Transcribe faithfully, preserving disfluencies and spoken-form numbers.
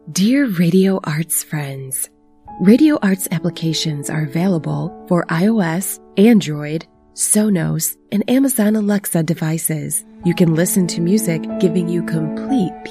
Dear Radio Arts friends, Radio Arts applications are available for iOS, Android, Sonos, and Amazon Alexa devices. You can listen to music giving you complete